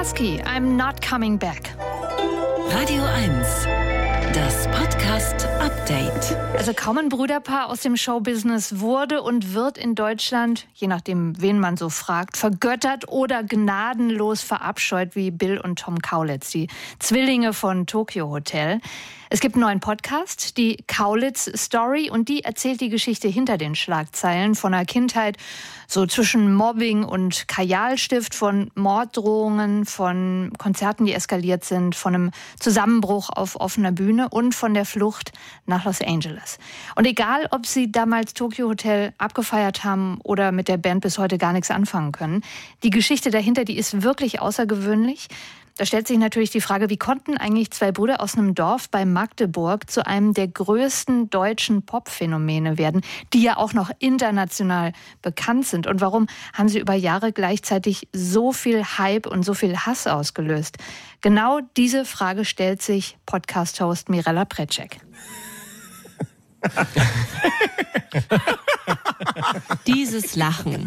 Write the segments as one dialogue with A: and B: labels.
A: Husky, I'm Not Coming Back.
B: Radio 1, das Podcast-Update.
A: Also kaum ein Brüderpaar aus dem Showbusiness wurde und wird in Deutschland, je nachdem wen man so fragt, vergöttert oder gnadenlos verabscheut wie Bill und Tom Kaulitz, die Zwillinge von Tokio Hotel. Es gibt einen neuen Podcast, die Kaulitz Story, und die erzählt die Geschichte hinter den Schlagzeilen von einer Kindheit, so zwischen Mobbing und Kajalstift, von Morddrohungen, von Konzerten, die eskaliert sind, von einem Zusammenbruch auf offener Bühne und von der Flucht nach Los Angeles. Und egal, ob sie damals Tokio Hotel abgefeiert haben oder mit der Band bis heute gar nichts anfangen können, die Geschichte dahinter, die ist wirklich außergewöhnlich. Da stellt sich natürlich die Frage, wie konnten eigentlich zwei Brüder aus einem Dorf bei Magdeburg zu einem der größten deutschen Popphänomene werden, die ja auch noch international bekannt sind? Und warum haben sie über Jahre gleichzeitig so viel Hype und so viel Hass ausgelöst? Genau diese Frage stellt sich Podcast-Host Mirella Precek.
C: Dieses Lachen.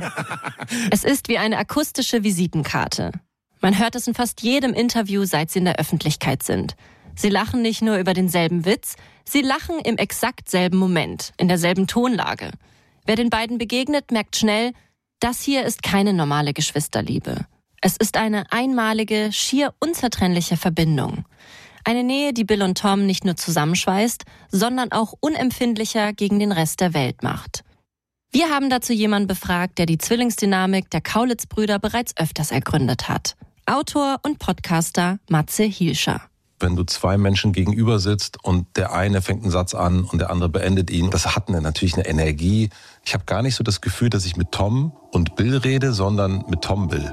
C: Es ist wie eine akustische Visitenkarte. Man hört es in fast jedem Interview, seit sie in der Öffentlichkeit sind. Sie lachen nicht nur über denselben Witz, sie lachen im exakt selben Moment, in derselben Tonlage. Wer den beiden begegnet, merkt schnell, das hier ist keine normale Geschwisterliebe. Es ist eine einmalige, schier unzertrennliche Verbindung. Eine Nähe, die Bill und Tom nicht nur zusammenschweißt, sondern auch unempfindlicher gegen den Rest der Welt macht. Wir haben dazu jemanden befragt, der die Zwillingsdynamik der Kaulitz-Brüder bereits öfters ergründet hat. Autor und Podcaster Matze Hilscher.
D: Wenn du zwei Menschen gegenüber sitzt und der eine fängt einen Satz an und der andere beendet ihn, das hat natürlich eine Energie. Ich habe gar nicht so das Gefühl, dass ich mit Tom und Bill rede, sondern mit Tom Bill.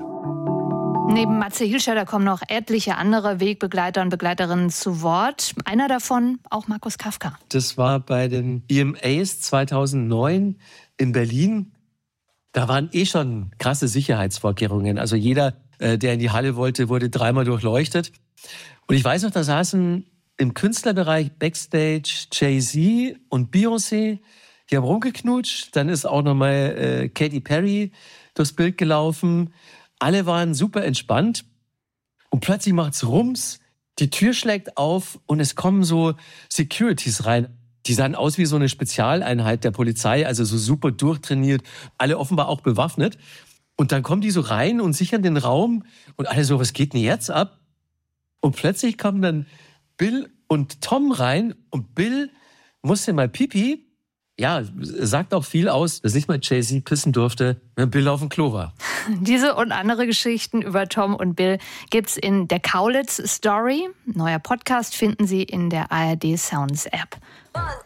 A: Neben Matze Hilscher, da kommen noch etliche andere Wegbegleiter und Begleiterinnen zu Wort. Einer davon, auch Markus Kafka.
E: Das war bei den EMAs 2009 in Berlin. Da waren schon krasse Sicherheitsvorkehrungen. Also jeder, der in die Halle wollte, wurde dreimal durchleuchtet. Und ich weiß noch, da saßen im Künstlerbereich Backstage Jay-Z und Beyoncé. Die haben rumgeknutscht. Dann ist auch nochmal Katy Perry durchs Bild gelaufen. Alle waren super entspannt. Und plötzlich macht's Rums, die Tür schlägt auf und es kommen so Securities rein. Die sahen aus wie so eine Spezialeinheit der Polizei, also so super durchtrainiert, alle offenbar auch bewaffnet. Und dann kommen die so rein und sichern den Raum und alle so, was geht denn jetzt ab? Und plötzlich kommen dann Bill und Tom rein und Bill musste mal Pipi. Ja, sagt auch viel aus, dass nicht mal Jay-Z pissen durfte, wenn Bill auf dem Klo war.
A: Diese und andere Geschichten über Tom und Bill gibt's in der Kaulitz Story. Neuer Podcast finden Sie in der ARD Sounds App.